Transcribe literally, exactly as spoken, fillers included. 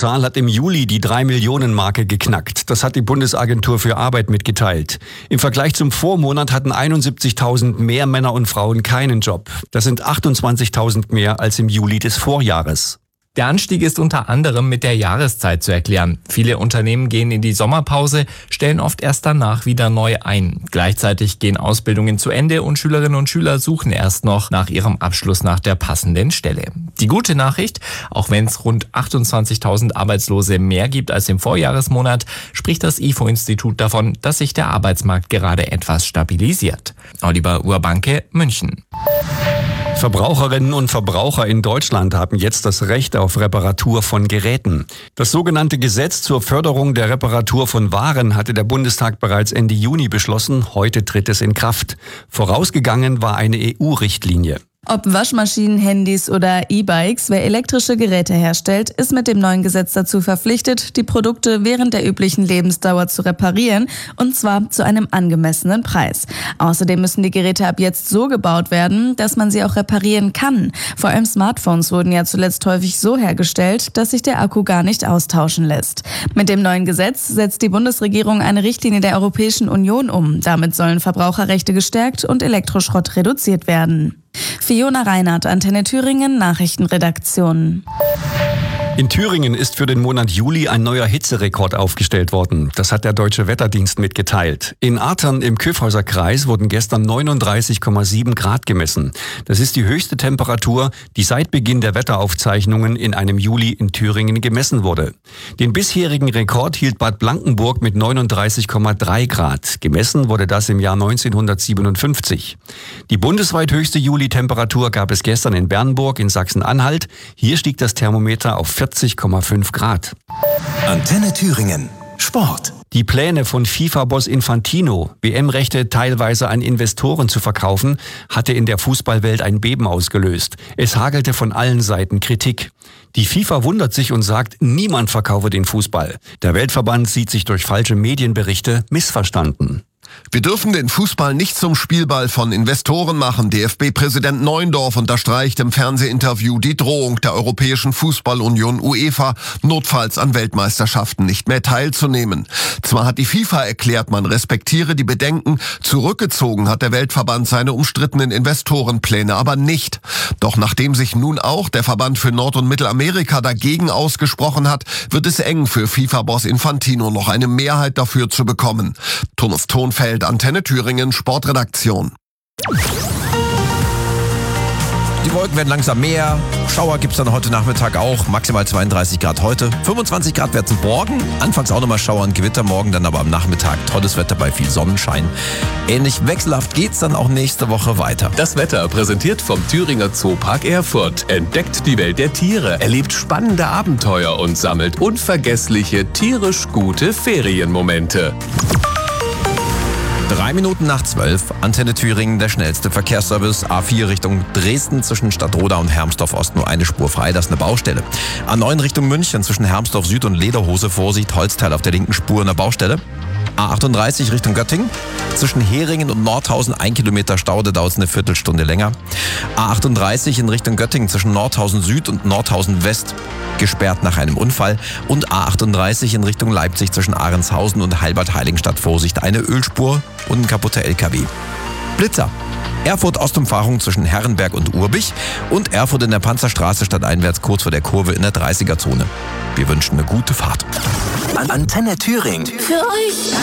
Zahl hat im Juli die drei Millionen Marke geknackt. Das hat die Bundesagentur für Arbeit mitgeteilt. Im Vergleich zum Vormonat hatten einundsiebzigtausend mehr Männer und Frauen keinen Job. Das sind achtundzwanzigtausend mehr als im Juli des Vorjahres. Der Anstieg ist unter anderem mit der Jahreszeit zu erklären. Viele Unternehmen gehen in die Sommerpause, stellen oft erst danach wieder neu ein. Gleichzeitig gehen Ausbildungen zu Ende und Schülerinnen und Schüler suchen erst noch nach ihrem Abschluss nach der passenden Stelle. Die gute Nachricht, auch wenn es rund achtundzwanzigtausend Arbeitslose mehr gibt als im Vorjahresmonat, spricht das I F O-Institut davon, dass sich der Arbeitsmarkt gerade etwas stabilisiert. Oliver Urbanke, München. Verbraucherinnen und Verbraucher in Deutschland haben jetzt das Recht auf Reparatur von Geräten. Das sogenannte Gesetz zur Förderung der Reparatur von Waren hatte der Bundestag bereits Ende Juni beschlossen. Heute tritt es in Kraft. Vorausgegangen war eine E U-Richtlinie. Ob Waschmaschinen, Handys oder E-Bikes, wer elektrische Geräte herstellt, ist mit dem neuen Gesetz dazu verpflichtet, die Produkte während der üblichen Lebensdauer zu reparieren, und zwar zu einem angemessenen Preis. Außerdem müssen die Geräte ab jetzt so gebaut werden, dass man sie auch reparieren kann. Vor allem Smartphones wurden ja zuletzt häufig so hergestellt, dass sich der Akku gar nicht austauschen lässt. Mit dem neuen Gesetz setzt die Bundesregierung eine Richtlinie der Europäischen Union um. Damit sollen Verbraucherrechte gestärkt und Elektroschrott reduziert werden. Fiona Reinhardt, Antenne Thüringen, Nachrichtenredaktion. In Thüringen ist für den Monat Juli ein neuer Hitzerekord aufgestellt worden. Das hat der Deutsche Wetterdienst mitgeteilt. In Athern im Kyffhäuser Kreis wurden gestern neununddreißig Komma sieben Grad gemessen. Das ist die höchste Temperatur, die seit Beginn der Wetteraufzeichnungen in einem Juli in Thüringen gemessen wurde. Den bisherigen Rekord hielt Bad Blankenburg mit neununddreißig Komma drei Grad. Gemessen wurde das im Jahr neunzehnhundertsiebenundfünfzig. Die bundesweit höchste Juli-Temperatur gab es gestern in Bernburg in Sachsen-Anhalt. Hier stieg das Thermometer auf vierzig Komma fünf Grad. Antenne Thüringen. Sport. Die Pläne von FIFA-Boss Infantino, W M-Rechte teilweise an Investoren zu verkaufen, hatte in der Fußballwelt ein Beben ausgelöst. Es hagelte von allen Seiten Kritik. Die FIFA wundert sich und sagt, niemand verkaufe den Fußball. Der Weltverband sieht sich durch falsche Medienberichte missverstanden. Wir dürfen den Fußball nicht zum Spielball von Investoren machen. D F B-Präsident Neuendorf unterstreicht im Fernsehinterview die Drohung der Europäischen Fußballunion UEFA, notfalls an Weltmeisterschaften nicht mehr teilzunehmen. Zwar hat die FIFA erklärt, man respektiere die Bedenken, zurückgezogen hat der Weltverband seine umstrittenen Investorenpläne aber nicht. Doch nachdem sich nun auch der Verband für Nord- und Mittelamerika dagegen ausgesprochen hat, wird es eng für FIFA-Boss Infantino, noch eine Mehrheit dafür zu bekommen. Thomas Tonfeld, Antenne Thüringen, Sportredaktion. Die Wolken werden langsam mehr. Schauer gibt's dann heute Nachmittag auch. Maximal zweiunddreißig Grad heute. fünfundzwanzig Grad wird's morgen. Anfangs auch nochmal Schauer und Gewitter, morgen dann aber am Nachmittag tolles Wetter bei viel Sonnenschein. Ähnlich wechselhaft geht's dann auch nächste Woche weiter. Das Wetter präsentiert vom Thüringer Zoopark Erfurt. Entdeckt die Welt der Tiere, erlebt spannende Abenteuer und sammelt unvergessliche, tierisch gute Ferienmomente. Drei Minuten nach zwölf, Antenne Thüringen, der schnellste Verkehrsservice. A vier Richtung Dresden zwischen Stadtroda und Hermsdorf Ost nur eine Spur frei, das ist eine Baustelle. A neun Richtung München zwischen Hermsdorf Süd und Lederhose, Vorsicht, Holzteil auf der linken Spur, eine Baustelle. A achtunddreißig Richtung Göttingen zwischen Heringen und Nordhausen, ein Kilometer Stau, da dauert es eine Viertelstunde länger. A achtunddreißig in Richtung Göttingen zwischen Nordhausen Süd und Nordhausen West, gesperrt nach einem Unfall. Und A achtunddreißig in Richtung Leipzig zwischen Ahrenshausen und Heilbad-Heiligenstadt, Vorsicht, eine Ölspur und ein kaputter L K W. Blitzer. Erfurt Ostumfahrung zwischen Herrenberg und Urbich und Erfurt in der Panzerstraße stadteinwärts kurz vor der Kurve in der dreißiger Zone. Wir wünschen eine gute Fahrt. Antenne Thüringen. Für euch.